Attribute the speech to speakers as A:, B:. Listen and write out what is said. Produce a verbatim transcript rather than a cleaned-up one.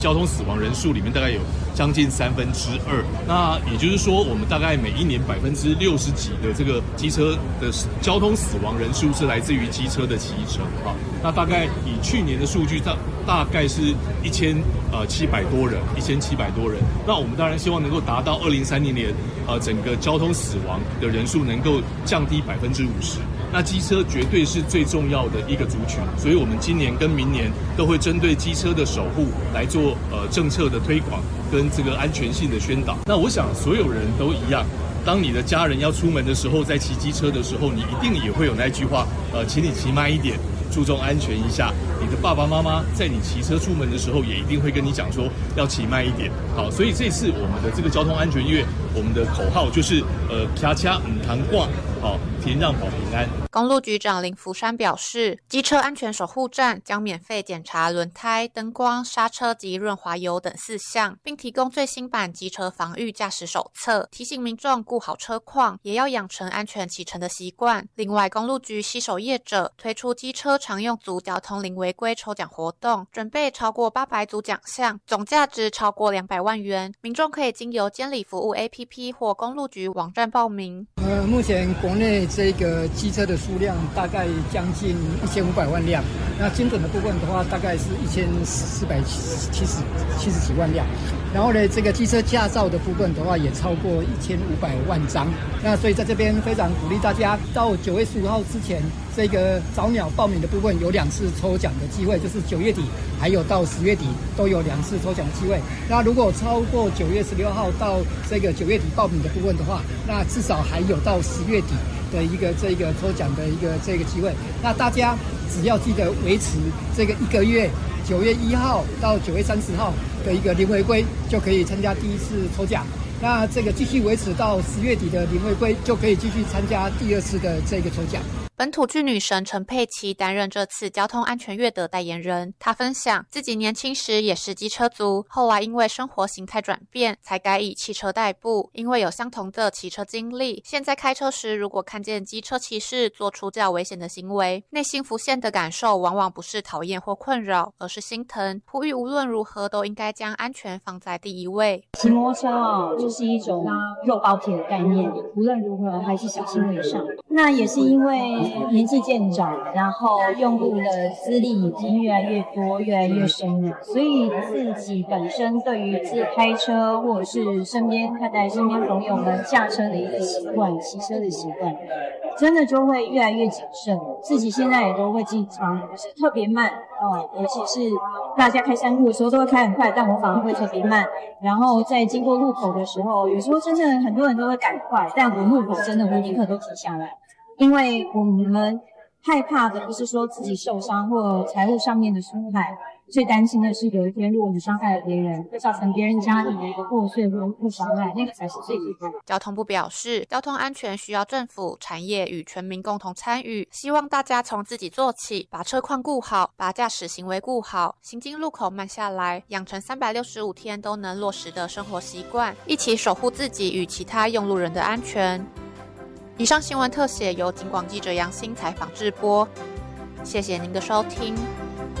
A: 交通死亡人数里面大概有将近三分之二，那也就是说，我们大概每一年百分之六十几的这个机车的交通死亡人数是来自于机车的骑乘啊。那大概以去年的数据，大大概是一千呃七百多人，一千七百多人。那我们当然希望能够达到二零三零年，呃，整个交通死亡的人数能够降低百分之五十。那机车绝对是最重要的一个族群，所以我们今年跟明年都会针对机车的守护来做呃政策的推广跟这个安全性的宣导。那我想所有人都一样，当你的家人要出门的时候，在骑机车的时候，你一定也会有那句话，呃，请你骑慢一点，注重安全一下。你的爸爸妈妈在你骑车出门的时候，也一定会跟你讲说要骑慢一点。好，所以这次我们的这个交通安全月，我们的口号就是呃，卡卡唔通挂，好，停让保平安。
B: 公路局长林福山表示，机车安全守护站将免费检查轮胎、灯光、刹车及润滑油等四项，并提供最新版机车防御驾驶手册，提醒民众顾好车况，也要养成安全骑乘的习惯。另外，公路局携手业者推出机车常用组交通零违规抽奖活动，准备超过八百组奖项，总价值超过两百万元。民众可以经由监理服务 A P P 或公路局网站报名。
C: 呃，目前国内这个机车的数量大概将近一千五百万辆，那精准的部分的话，大概是一千四百七十七十几万辆。然后呢，这个机车驾照的部分的话，也超过一千五百万张。那所以在这边非常鼓励大家，到九月十五号之前，这个早鸟报名的部分有两次抽奖的机会，就是九月底还有到十月底都有两次抽奖的机会。那如果超过九月十六号到这个九月底报名的部分的话，那至少还有到十月底的一个这个抽奖的一个这个机会。那大家只要记得维持这个一个月，九月一号到九月三十号的一个零违规，就可以参加第一次抽奖。那这个继续维持到十月底的零违规，就可以继续参加第二次的这个抽奖。
B: 本土剧女神陈佩琪担任这次交通安全月的代言人。她分享自己年轻时也是机车族，后来因为生活形态转变，才改以汽车代步。因为有相同的骑车经历，现在开车时如果看见机车骑士做出较危险的行为，内心浮现的感受往往不是讨厌或困扰，而是心疼。呼吁无论如何都应该将安全放在第一位。
D: 骑摩托车哦，就是一种肉包铁的概念，无论如何还是小心为上。那也是因为年纪渐长，然后用路的资历已经越来越多，越来越深了，所以自己本身对于自己开车或者是身边看待身边朋友们驾车的一个习惯，骑车的习惯，真的就会越来越谨慎。自己现在也都会经常就是特别慢哦、嗯，尤其是大家开山路的时候都会开很快，但我反而会特别慢。然后在经过路口的时候，有时候真的很多人都会赶快，但我路口真的会立刻都停下来。因为我们害怕的不是说自己受伤或财务上面的损害，最担心的是有一天如果你伤害了别人，会造成别人家庭的一个破碎或或伤害，那个才是最可怕的。
B: 交通部表示，交通安全需要政府、产业与全民共同参与，希望大家从自己做起，把车况顾好，把驾驶行为顾好，行经路口慢下来，养成三百六十五天都能落实的生活习惯，一起守护自己与其他用路人的安全。以上新闻特写由警广记者杨欣采访制播，谢谢您的收听。